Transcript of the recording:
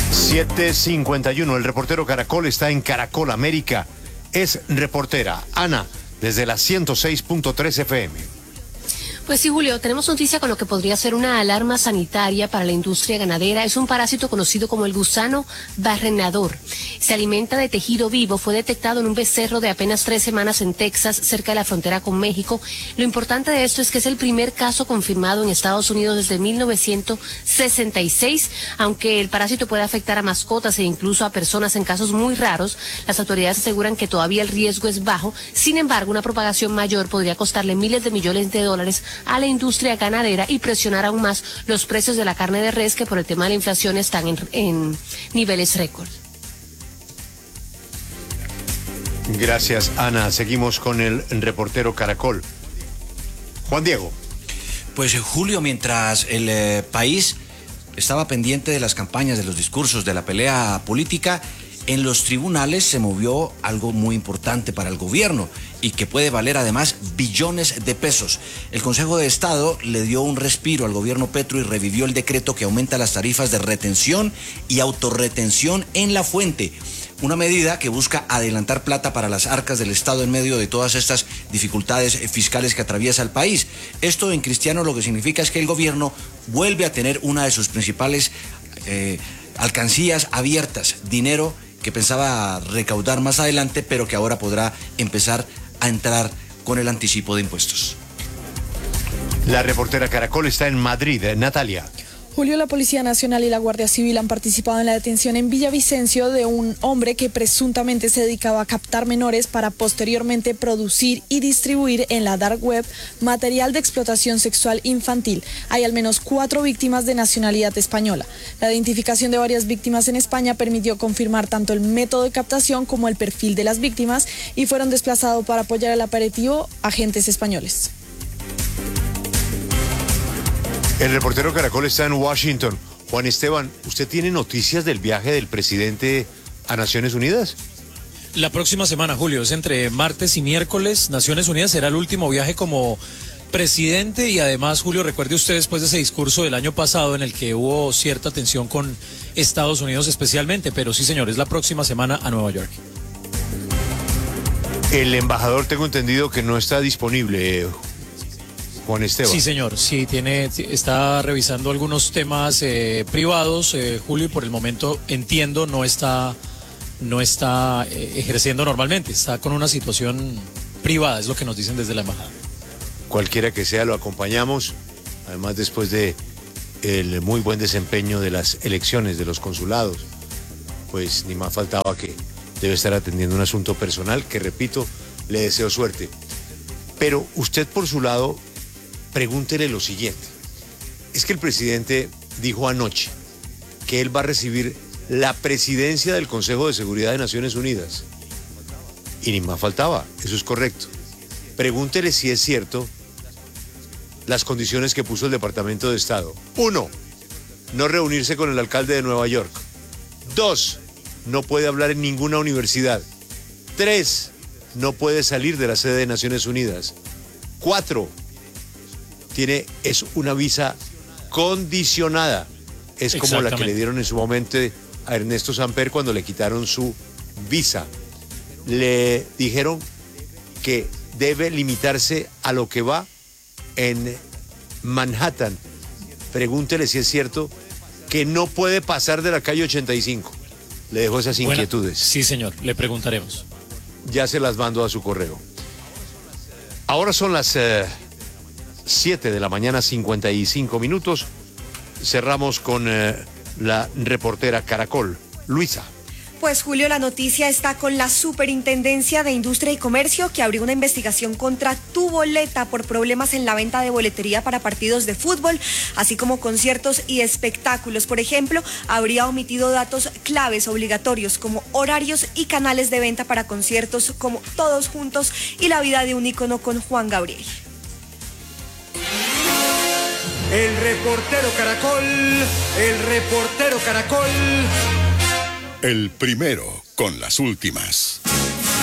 7:51. El reportero Caracol está en Caracol América. Es reportera Ana, desde la 106.3 FM. Pues sí, Julio, tenemos noticia con lo que podría ser una alarma sanitaria para la industria ganadera. Es un parásito conocido como el gusano barrenador. Se alimenta de tejido vivo. Fue detectado en un becerro de apenas 3 semanas en Texas, cerca de la frontera con México. Lo importante de esto es que es el primer caso confirmado en Estados Unidos desde 1966. Aunque el parásito puede afectar a mascotas e incluso a personas en casos muy raros, las autoridades aseguran que todavía el riesgo es bajo. Sin embargo, una propagación mayor podría costarle miles de millones de dólares a la industria ganadera y presionar aún más los precios de la carne de res, que por el tema de la inflación están en niveles récord. Gracias, Ana. Seguimos con el reportero Caracol. Juan Diego. Pues Julio, mientras el país estaba pendiente de las campañas, de los discursos, de la pelea política, en los tribunales se movió algo muy importante para el gobierno y que puede valer además billones de pesos. El Consejo de Estado le dio un respiro al gobierno Petro y revivió el decreto que aumenta las tarifas de retención y autorretención en la fuente. Una medida que busca adelantar plata para las arcas del Estado en medio de todas estas dificultades fiscales que atraviesa el país. Esto en cristiano lo que significa es que el gobierno vuelve a tener una de sus principales alcancías abiertas, dinero que pensaba recaudar más adelante, pero que ahora podrá empezar a entrar con el anticipo de impuestos. La reportera Caracol está en Madrid. Natalia. Julio, la Policía Nacional y la Guardia Civil han participado en la detención en Villavicencio de un hombre que presuntamente se dedicaba a captar menores para posteriormente producir y distribuir en la dark web material de explotación sexual infantil. Hay al menos 4 víctimas de nacionalidad española. La identificación de varias víctimas en España permitió confirmar tanto el método de captación como el perfil de las víctimas y fueron desplazados para apoyar el operativo agentes españoles. El reportero Caracol está en Washington. Juan Esteban, ¿usted tiene noticias del viaje del presidente a Naciones Unidas? La próxima semana, Julio, es entre martes y miércoles. Naciones Unidas será el último viaje como presidente y además, Julio, recuerde usted después de ese discurso del año pasado en el que hubo cierta tensión con Estados Unidos especialmente, pero sí, señor, es la próxima semana a Nueva York. El embajador, tengo entendido que no está disponible, Juan Esteban. Sí, señor, sí, está revisando algunos temas privados, Julio, y por el momento entiendo no está ejerciendo normalmente, está con una situación privada, es lo que nos dicen desde la embajada. Cualquiera que sea, lo acompañamos, además después de el muy buen desempeño de las elecciones de los consulados, pues ni más faltaba que debe estar atendiendo un asunto personal que, repito, le deseo suerte. Pero usted por su lado, pregúntele lo siguiente. Es que el presidente dijo anoche que él va a recibir la presidencia del Consejo de Seguridad de Naciones Unidas. Y ni más faltaba, eso es correcto. Pregúntele si es cierto las condiciones que puso el Departamento de Estado. 1, no reunirse con el alcalde de Nueva York. 2, no puede hablar en ninguna universidad. 3, no puede salir de la sede de Naciones Unidas. 4, es una visa condicionada. Es como la que le dieron en su momento a Ernesto Samper cuando le quitaron su visa. Le dijeron que debe limitarse a lo que va en Manhattan. Pregúntele si es cierto que no puede pasar de la calle 85. Le dejo esas inquietudes. Sí, señor, le preguntaremos. Ya se las mando a su correo. Ahora son las 7 de la mañana, 55 minutos. Cerramos con la reportera Caracol, Luisa. Pues Julio, la noticia está con la Superintendencia de Industria y Comercio, que abrió una investigación contra Tu Boleta por problemas en la venta de boletería para partidos de fútbol, así como conciertos y espectáculos. Por ejemplo, habría omitido datos claves obligatorios como horarios y canales de venta para conciertos como Todos Juntos y La Vida de un Ícono con Juan Gabriel. El reportero Caracol. El primero con las últimas.